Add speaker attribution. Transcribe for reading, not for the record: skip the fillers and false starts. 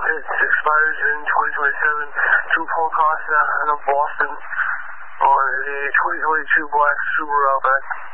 Speaker 1: It expires in 2027 to Paul Costa of Boston on the 2022 Black Subaru Outback.